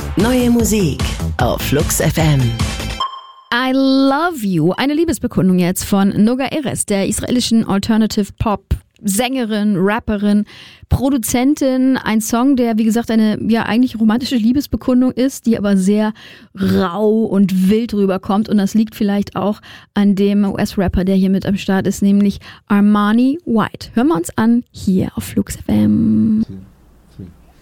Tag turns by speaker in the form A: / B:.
A: Neue Musik auf Flux FM.
B: I Love You, eine Liebesbekundung jetzt von Noga Erez, der israelischen Alternative Pop Sängerin, Rapperin, Produzentin. Ein Song, der wie gesagt eine eigentlich romantische Liebesbekundung ist, die aber sehr rau und wild rüberkommt. Und das liegt vielleicht auch an dem US-Rapper, der hier mit am Start ist, nämlich Armani White. Hören wir uns an hier auf Flux FM.